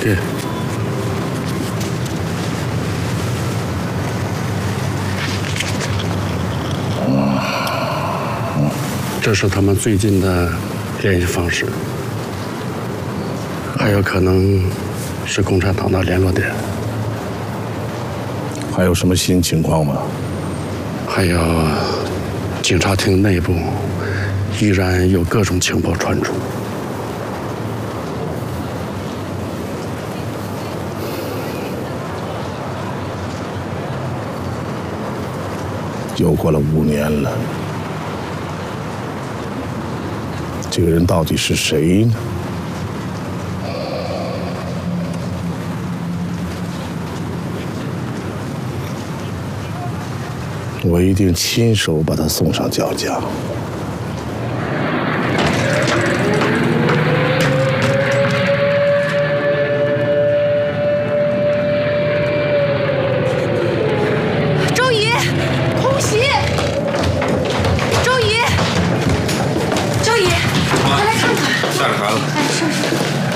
给。这是他们最近的联系方式，还有可能是共产党的联络点。 还有什么新情况吗？ 还有，警察厅内部依然有各种情报传出。 又过了5年了，这个人到底是谁呢？我一定亲手把他送上绞架。 周姨，空袭！周姨，周姨，快来看看！ 带着孩子。 哎，是。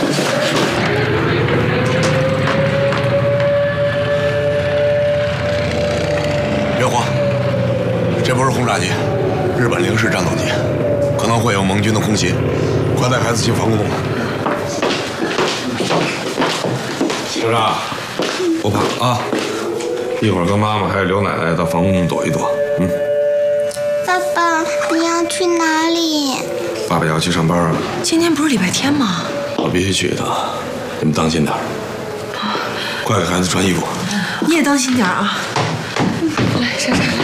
别慌。这不是轰炸机，日本零式战斗机，可能会有盟军的空袭，快带孩子进防空洞。小张，不怕啊，一会儿跟妈妈还有刘奶奶到防空洞躲一躲。 爸爸，你要去哪里？ 爸爸要去上班啊。 今天不是礼拜天吗？ 我必须去一趟，你们当心点。快给孩子穿衣服。 你也当心点啊。来，珊珊。